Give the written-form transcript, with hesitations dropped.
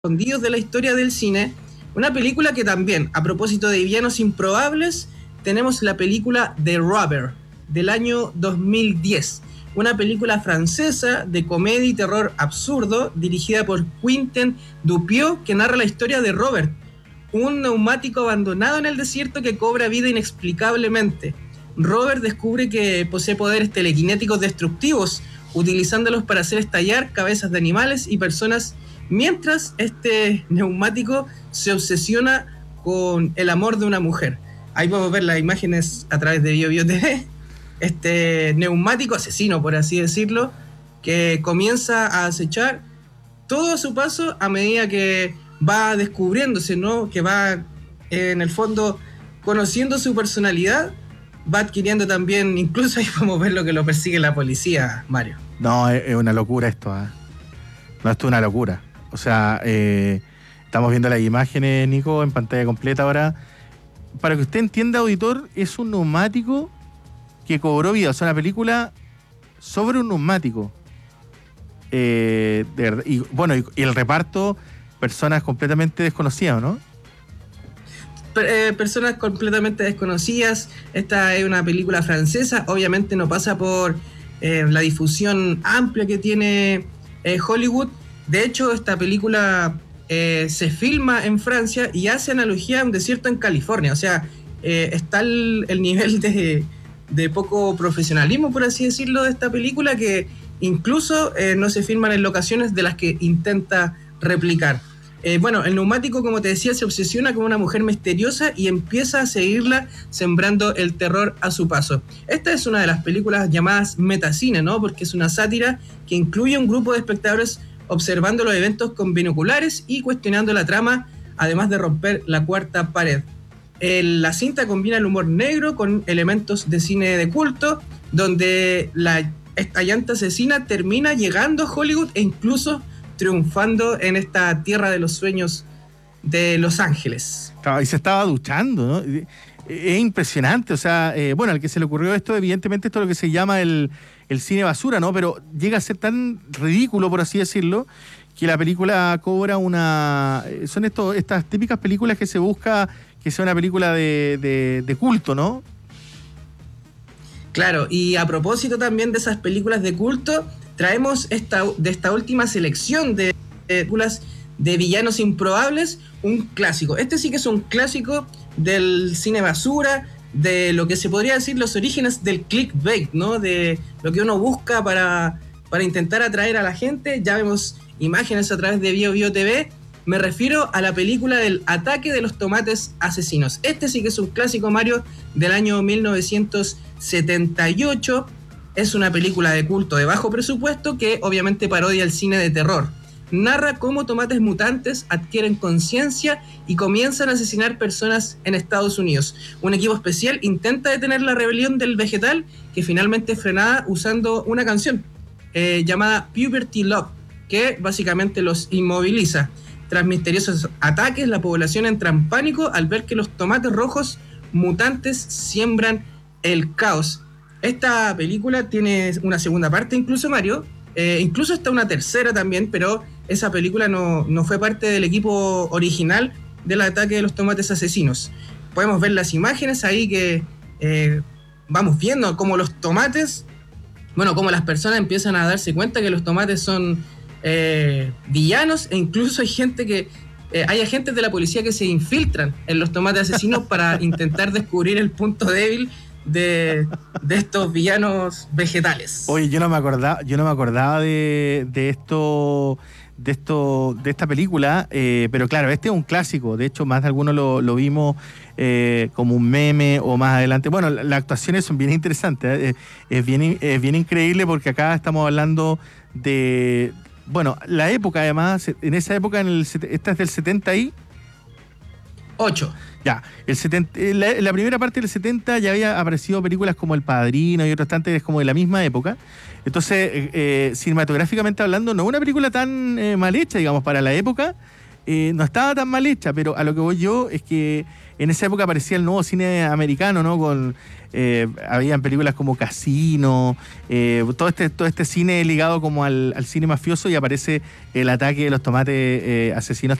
escondidos de la historia del cine, una película que también, a propósito de villanos improbables, tenemos la película The Robber, del año 2010. Una película francesa de comedia y terror absurdo, dirigida por Quentin Dupieux, que narra la historia de Robert, un neumático abandonado en el desierto que cobra vida inexplicablemente. Robert descubre que posee poderes telequinéticos destructivos, utilizándolos para hacer estallar cabezas de animales y personas, mientras este neumático se obsesiona con el amor de una mujer. Ahí podemos ver las imágenes a través de BioBio TV. Este neumático asesino, por así decirlo, que comienza a acechar todo a su paso a medida que va descubriéndose, ¿no? Que va, en el fondo, conociendo su personalidad, va adquiriendo también, incluso ahí podemos ver lo que lo persigue la policía, Mario. No, es una locura esto, ¿eh? No, esto es una locura. O sea, estamos viendo las imágenes, Nico, en pantalla completa ahora. Para que usted entienda, auditor, es un neumático que cobró vida. O sea, una película sobre un neumático. Y bueno, y el reparto, personas completamente desconocidas, ¿no? Personas completamente desconocidas. Esta es una película francesa. Obviamente no pasa por la difusión amplia que tiene Hollywood. De hecho, esta película se filma en Francia y hace analogía a un desierto en California. O sea, está el nivel de poco profesionalismo, por así decirlo, de esta película, que incluso no se filman en locaciones de las que intenta replicar. Bueno, el neumático, como te decía, se obsesiona con una mujer misteriosa y empieza a seguirla, sembrando el terror a su paso. Esta es una de las películas llamadas metacine, ¿no? Porque es una sátira que incluye un grupo de espectadores observando los eventos con binoculares y cuestionando la trama, además de romper la cuarta pared. La cinta combina el humor negro con elementos de cine de culto, donde esta llanta asesina termina llegando a Hollywood e incluso triunfando en esta tierra de los sueños de Los Ángeles. Y se estaba duchando, ¿no? Es impresionante, o sea, bueno, al que se le ocurrió esto, evidentemente esto es lo que se llama el cine basura, ¿no? Pero llega a ser tan ridículo, por así decirlo, que la película cobra son estas típicas películas que se busca que sea una película de culto, ¿no? Claro, y a propósito también de esas películas de culto, traemos de esta última selección de películas de villanos improbables, un clásico. Este sí que es un clásico del cine basura, de lo que se podría decir los orígenes del clickbait, ¿no? De lo que uno busca para intentar atraer a la gente. Ya vemos imágenes a través de BioBio TV. Me refiero a la película del ataque de los tomates asesinos. Este sí que es un clásico, Mario, del año 1978. Es una película de culto de bajo presupuesto que obviamente parodia el cine de terror. Narra cómo tomates mutantes adquieren conciencia y comienzan a asesinar personas en Estados Unidos. Un equipo especial intenta detener la rebelión del vegetal, que finalmente es frenada usando una canción llamada Puberty Love, que básicamente los inmoviliza. Tras misteriosos ataques, la población entra en pánico al ver que los tomates rojos mutantes siembran el caos. Esta película tiene una segunda parte incluso, Mario, incluso está una tercera también, pero esa película no fue parte del equipo original del ataque de los tomates asesinos. Podemos ver las imágenes ahí que vamos viendo cómo los tomates, bueno, cómo las personas empiezan a darse cuenta que los tomates son villanos, e incluso hay agentes de la policía que se infiltran en los tomates asesinos para intentar descubrir el punto débil de estos villanos vegetales. Oye, yo no me acordaba de esta película, pero claro, este es un clásico. De hecho, más de algunos lo vimos como un meme o más adelante. Bueno, las actuaciones son bien interesantes, es bien increíble, porque acá estamos hablando de, bueno, la época, además, en esa época, esta es del 78. Ya, la primera parte del 70 ya había aparecido películas como El Padrino y otras tantas como de la misma época. Entonces, cinematográficamente hablando, no es una película tan mal hecha, digamos, para la época. no estaba tan mal hecha, pero a lo que voy yo es que en esa época aparecía el nuevo cine americano, ¿no? Habían películas como Casino, todo este cine ligado como al cine mafioso, y aparece el ataque de los tomates asesinos